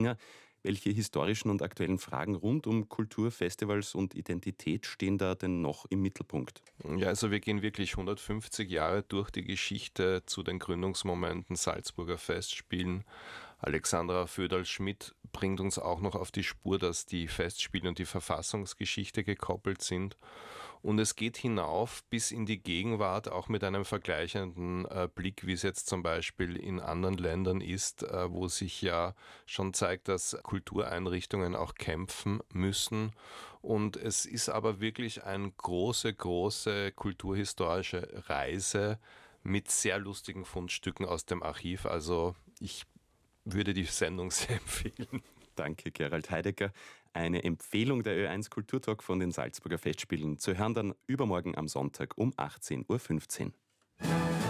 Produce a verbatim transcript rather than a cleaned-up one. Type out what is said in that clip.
Welche historischen und aktuellen Fragen rund um Kultur, Festivals und Identität stehen da denn noch im Mittelpunkt? Ja, also wir gehen wirklich hundertfünfzig Jahre durch die Geschichte zu den Gründungsmomenten Salzburger Festspielen. Alexandra Föderl-Schmidt bringt uns auch noch auf die Spur, dass die Festspiele und die Verfassungsgeschichte gekoppelt sind. Und es geht hinauf bis in die Gegenwart, auch mit einem vergleichenden äh, Blick, wie es jetzt zum Beispiel in anderen Ländern ist, äh, wo sich ja schon zeigt, dass Kultureinrichtungen auch kämpfen müssen. Und es ist aber wirklich eine große, große kulturhistorische Reise mit sehr lustigen Fundstücken aus dem Archiv. Also ich würde die Sendung sehr empfehlen. Danke, Gerald Heidecker. Eine Empfehlung der Ö eins Kulturtalk von den Salzburger Festspielen. Zu hören dann übermorgen am Sonntag um achtzehn Uhr fünfzehn.